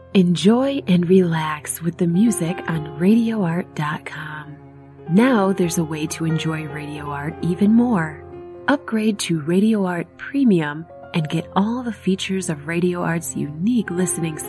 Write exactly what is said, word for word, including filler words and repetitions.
Enjoy and relax with the music on radio art dot com. Now there's a way to enjoy Radio Art even more. Upgrade to Radio Art Premium and get all the features of Radio Art's unique listening